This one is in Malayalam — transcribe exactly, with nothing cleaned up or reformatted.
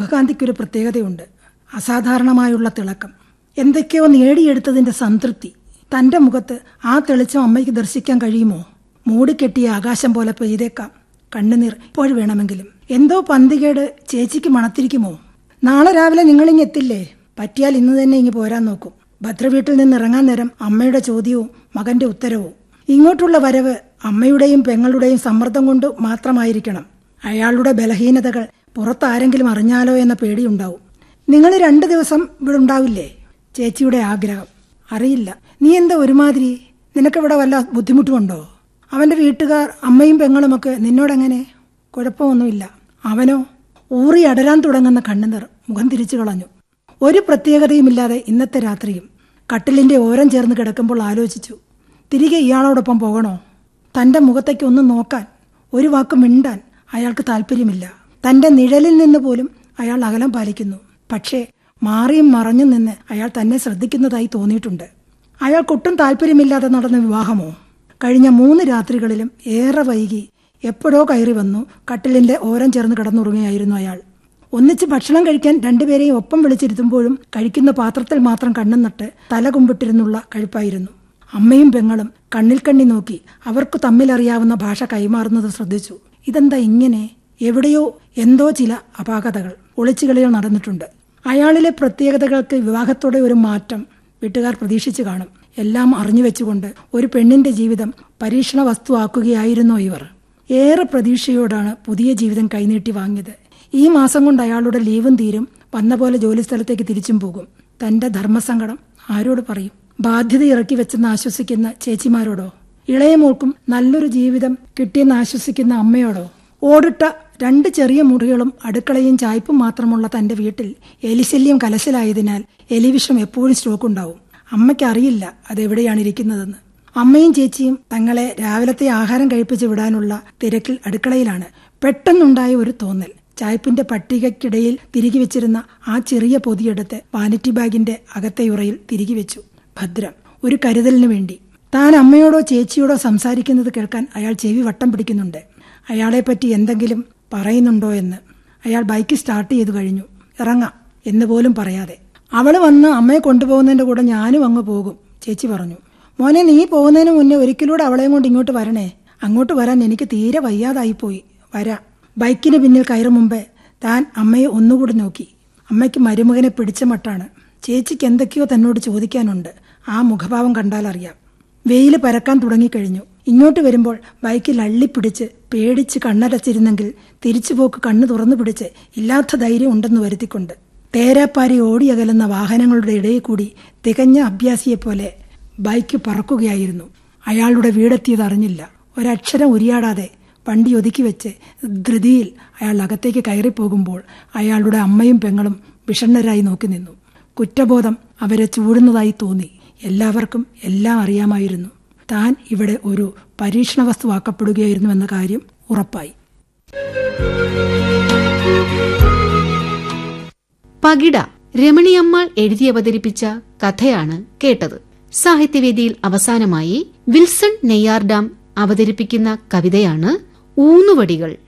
മുഖകാന്തിക്കൊരു പ്രത്യേകതയുണ്ട്. അസാധാരണമായുള്ള തിളക്കം, എന്തൊക്കെയോ നേടിയെടുത്തതിന്റെ സംതൃപ്തി. തന്റെ മുഖത്ത് ആ തെളിച്ചം അമ്മയ്ക്ക് ദർശിക്കാൻ കഴിയുമോ? മൂടിക്കെട്ടിയ ആകാശം പോലെ പെയ്തേക്കാം കണ്ണുനീർ ഇപ്പോൾ വേണമെങ്കിലും. എന്തോ പന്തികേട് ചേച്ചിക്ക് മണത്തിരിക്കുമോ? നാളെ രാവിലെ നിങ്ങളിങ്ങ് എത്തില്ലേ? പറ്റിയാൽ ഇന്ന് തന്നെ ഇങ്ങ് പോരാൻ നോക്കും. ഭദ്രവീട്ടിൽ നിന്ന് ഇറങ്ങാൻ നേരം അമ്മയുടെ ചോദ്യവും മകന്റെ ഉത്തരവും. ഇങ്ങോട്ടുള്ള വരവ് അമ്മയുടെയും പെങ്ങളുടെയും സമ്മർദ്ദം കൊണ്ട് മാത്രമായിരിക്കണം. അയാളുടെ ബലഹീനതകൾ പുറത്താരെങ്കിലും അറിഞ്ഞാലോ എന്ന പേടിയുണ്ടാവും. നിങ്ങൾ രണ്ടു ദിവസം ഇവിടെ ഉണ്ടാവില്ലേ? ചേച്ചിയുടെ ആഗ്രഹം. അറിയില്ല, നീ എന്താ ഒരുമാതിരി? നിനക്കിവിടെ വല്ല ബുദ്ധിമുട്ടുമുണ്ടോ? അവന്റെ വീട്ടുകാർ അമ്മയും പെങ്ങളുമൊക്കെ നിന്നോടെങ്ങനെ? കുഴപ്പമൊന്നുമില്ല. അവനോ? ഊറി അടരാൻ തുടങ്ങുന്ന കണ്ണുനീർ മുഖം തിരിച്ചു കളഞ്ഞു. ഒരു പ്രത്യേകതയുമില്ലാതെ ഇന്നത്തെ രാത്രിയും കട്ടിലിന്റെ ഓരം ചേർന്ന് കിടക്കുമ്പോൾ ആലോചിച്ചു, തിരികെ ഇയാളോടൊപ്പം പോകണോ? തന്റെ മുഖത്തേക്ക് ഒന്ന് നോക്കാൻ, ഒരു വാക്ക് മിണ്ടാൻ അയാൾക്ക് താല്പര്യമില്ല. തന്റെ നിഴലിൽ നിന്ന് പോലും അയാൾ അകലം പാലിക്കുന്നു. പക്ഷേ മാറിയും മറഞ്ഞും നിന്ന് അയാൾ തന്നെ ശ്രദ്ധിക്കുന്നതായി തോന്നിയിട്ടുണ്ട്. അയാൾക്കൊട്ടും താല്പര്യമില്ലാതെ നടന്ന വിവാഹമോ? കഴിഞ്ഞ മൂന്ന് രാത്രികളിലും ഏറെ വൈകി എപ്പോഴോ കയറി വന്നു കട്ടിലിന്റെ ഓരം ചേർന്ന് കിടന്നുറങ്ങുകയായിരുന്നു അയാൾ. ഒന്നിച്ച് ഭക്ഷണം കഴിക്കാൻ രണ്ടുപേരെയും ഒപ്പം വിളിച്ചിരുത്തുമ്പോഴും കഴിക്കുന്ന പാത്രത്തിൽ മാത്രം കണ്ണും നട്ട് തല കുമ്പിട്ടിരുന്നുള്ള കഴിപ്പായിരുന്നു. അമ്മയും പെങ്ങളും കണ്ണിൽ കണ്ണി നോക്കി അവർക്ക് തമ്മിലറിയാവുന്ന ഭാഷ കൈമാറുന്നത് ശ്രദ്ധിച്ചു. ഇതെന്താ ഇങ്ങനെ? എവിടെയോ എന്തോ ചില അപാകതകൾ, ഒളിച്ചുകളികൾ നടന്നിട്ടുണ്ട്. അയാളിലെ പ്രത്യേകതകൾക്ക് വിവാഹത്തോടെ ഒരു മാറ്റം വീട്ടുകാർ പ്രതീക്ഷിച്ചു കാണും. എല്ലാം അറിഞ്ഞു വെച്ചുകൊണ്ട് ഒരു പെണ്ണിന്റെ ജീവിതം പരീക്ഷണ വസ്തുവാക്കുകയായിരുന്നോ ഇവർ? ഏറെ പ്രതീക്ഷയോടാണ് പുതിയ ജീവിതം കൈനീട്ടി വാങ്ങിയത്. ഈ മാസം കൊണ്ട് അയാളുടെ ലീവും തീരും. വന്ന പോലെ ജോലിസ്ഥലത്തേക്ക് തിരിച്ചും പോകും. തന്റെ ധർമ്മസങ്കടം ആരോട് പറയും? ബാധ്യത ഇറക്കി വെച്ചെന്ന് ആശ്വസിക്കുന്ന ചേച്ചിമാരോടോ? ഇളയ മോൾക്കും നല്ലൊരു ജീവിതം കിട്ടിയെന്ന് ആശ്വസിക്കുന്ന അമ്മയോടോ? ഓടിട്ട രണ്ട് ചെറിയ മുറികളും അടുക്കളയും ചായ്പും മാത്രമുള്ള തന്റെ വീട്ടിൽ എലിശല്യം കലശലായതിനാൽ എലിവിഷം എപ്പോഴും സ്റ്റോക്കുണ്ടാവും. അമ്മയ്ക്ക് അറിയില്ല അതെവിടെയാണ് ഇരിക്കുന്നതെന്ന്. അമ്മയും ചേച്ചിയും തങ്ങളെ രാവിലത്തെ ആഹാരം കഴിപ്പിച്ച് വിടാനുള്ള തിരക്കിൽ അടുക്കളയിലാണ്. പെട്ടെന്നുണ്ടായ ഒരു തോന്നൽ. ചായ്പിന്റെ പട്ടികയ്ക്കിടയിൽ തിരികെ വെച്ചിരുന്ന ആ ചെറിയ പൊതിയെടുത്ത് വാനിറ്റി ബാഗിന്റെ അകത്തെയുറയിൽ തിരികെ വെച്ചു. ഭദ്രം, ഒരു കരുതലിന് വേണ്ടി. താൻ അമ്മയോടോ ചേച്ചിയോടോ സംസാരിക്കുന്നത് കേൾക്കാൻ അയാൾ ചെവി വട്ടം പിടിക്കുന്നുണ്ട്. അയാളെപ്പറ്റി എന്തെങ്കിലും പറയുന്നുണ്ടോ എന്ന്. അയാൾ ബൈക്ക് സ്റ്റാർട്ട് ചെയ്തു കഴിഞ്ഞു. ഇറങ്ങാം എന്ന് പോലും പറയാതെ. അവള് വന്ന് അമ്മയെ കൊണ്ടുപോകുന്നതിന്റെ കൂടെ ഞാനും അങ്ങ് പോകും, ചേച്ചി പറഞ്ഞു. മോനെ, നീ പോകുന്നതിന് മുന്നേ ഒരിക്കലൂടെ അവളെയും കൊണ്ട് ഇങ്ങോട്ട് വരണേ. അങ്ങോട്ട് വരാൻ എനിക്ക് തീരെ വയ്യാതായിപ്പോയി. വരാം. ബൈക്കിന് പിന്നിൽ കയറും മുമ്പേ താൻ അമ്മയെ ഒന്നുകൂടി നോക്കി. അമ്മയ്ക്ക് മരുമകനെ പിടിച്ച മട്ടാണ്. ചേച്ചിക്ക് എന്തൊക്കെയോ തന്നോട് ചോദിക്കാനുണ്ട്. ആ മുഖഭാവം കണ്ടാലറിയാം. വെയില് പരക്കാൻ തുടങ്ങിക്കഴിഞ്ഞു. ഇങ്ങോട്ട് വരുമ്പോൾ ബൈക്കിൽ അള്ളിപ്പിടിച്ച് പേടിച്ച് കണ്ണടച്ചിരുന്നെങ്കിൽ തിരിച്ചുപോക്ക് കണ്ണു തുറന്നു പിടിച്ച് ഇല്ലാത്ത ധൈര്യം ഉണ്ടെന്ന് വരുത്തിക്കൊണ്ട് തേരാപ്പാരി ഓടിയകലുന്ന വാഹനങ്ങളുടെ ഇടയിൽ കൂടി തികഞ്ഞ അഭ്യാസിയെപ്പോലെ ബൈക്ക് പറക്കുകയായിരുന്നു. അയാളുടെ വീടെത്തിയത് അറിഞ്ഞില്ല. ഒരക്ഷരം ഉരിയാടാതെ വണ്ടി ഒതുക്കി വെച്ച് ധൃതിയിൽ അയാൾ അകത്തേക്ക് കയറിപ്പോകുമ്പോൾ അയാളുടെ അമ്മയും പെങ്ങളും വിഷണ്ണരായി നോക്കി നിന്നു. കുറ്റബോധം അവരെ ചൂടുന്നതായി തോന്നി. എല്ലാവർക്കും എല്ലാം അറിയാമായിരുന്നു. താൻ ഇവിടെ ഒരു പരീക്ഷണ വസ്തുവാക്കപ്പെടുകയായിരുന്നു എന്ന കാര്യം ഉറപ്പായി. പകിട രമണിയമ്മാൾ എഴുതി അവതരിപ്പിച്ച കഥയാണ് കേട്ടത്. സാഹിത്യവേദിയിൽ അവസാനമായി വിൽസൺ നെയ്യാർഡാം അവതരിപ്പിക്കുന്ന കവിതയാണ് ഊന്നുവടികൾ.